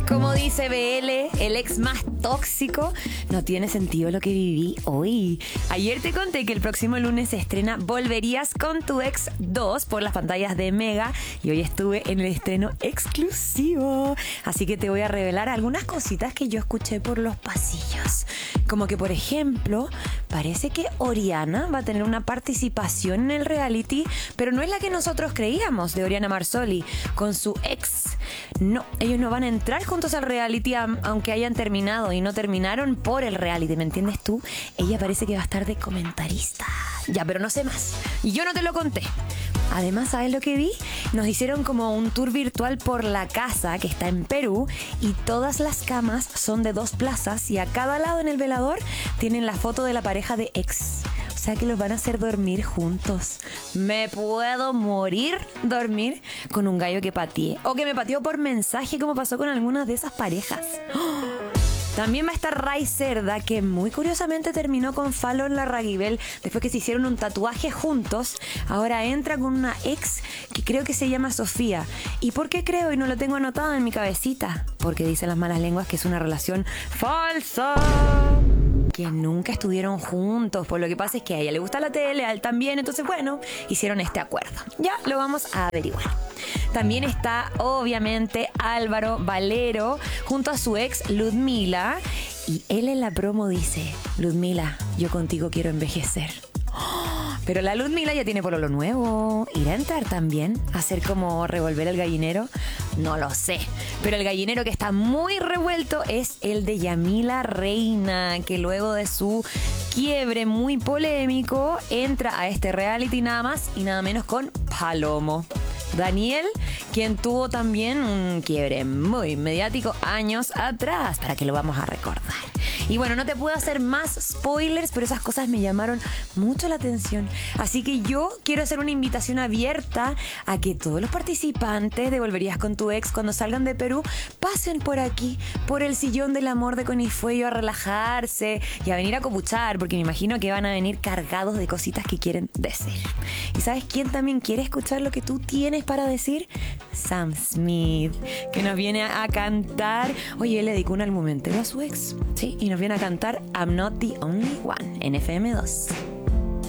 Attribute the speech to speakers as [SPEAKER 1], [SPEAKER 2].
[SPEAKER 1] Como dice BL, el ex más tóxico, no tiene sentido lo que viví hoy. Ayer te conté que el próximo lunes se estrena Volverías con tu ex 2 por las pantallas de Mega y hoy estuve en el estreno exclusivo. Así que te voy a revelar algunas cositas que yo escuché por los pasillos. Como que, por ejemplo, parece que Oriana va a tener una participación en el reality, pero no es la que nosotros creíamos de Oriana Marsoli con su ex. No, ellos no van a entrar juntos al reality aunque hayan terminado y no terminaron por el reality, ¿me entiendes tú? Ella parece que va a estar de comentarista. Ya, pero no sé más. Y yo no te lo conté. Además, ¿sabes lo que vi? Nos hicieron como un tour virtual por la casa que está en Perú y todas las camas son de 2 plazas y a cada lado en el velador tienen la foto de la pareja de ex. O sea que los van a hacer dormir juntos. Me puedo morir dormir con un gallo que pateé o que me pateó por mensaje como pasó con algunas de esas parejas. ¡Oh! También va a estar Ray Cerda, que muy curiosamente terminó con Fallon Larraguibel después que se hicieron un tatuaje juntos. Ahora entra con una ex que creo que se llama Sofía. ¿Y por qué creo y no lo tengo anotado en mi cabecita? Porque dicen las malas lenguas que es una relación falsa. Que nunca estuvieron juntos, por lo que pasa es que a ella le gusta la tele, a él también, entonces bueno, hicieron este acuerdo. Ya lo vamos a averiguar. También está obviamente Álvaro Valero junto a su ex Ludmila y él en la promo dice: Ludmila, yo contigo quiero envejecer. Pero la Ludmila ya tiene pololo nuevo. ¿Irá a entrar también? ¿A hacer como revolver el gallinero? No lo sé. Pero el gallinero que está muy revuelto es el de Yamila Reina, que luego de su quiebre muy polémico entra a este reality nada más y nada menos con Palomo. Daniel, quien tuvo también un quiebre muy mediático años atrás, para que lo vamos a recordar. Y bueno, no te puedo hacer más spoilers, pero esas cosas me llamaron mucho la atención. Así que yo quiero hacer una invitación abierta a que todos los participantes de Volverías con tu ex, cuando salgan de Perú, pasen por aquí, por el sillón del amor de Conifuello, a relajarse y a venir a copuchar, porque me imagino que van a venir cargados de cositas que quieren decir. ¿Y sabes quién también quiere escuchar lo que tú tienes para decir? Sam Smith, que nos viene a cantar. Oye, él le dedicó un álbum entero a su ex, ¿sí? Y nos viene a cantar I'm Not the Only One en FM2.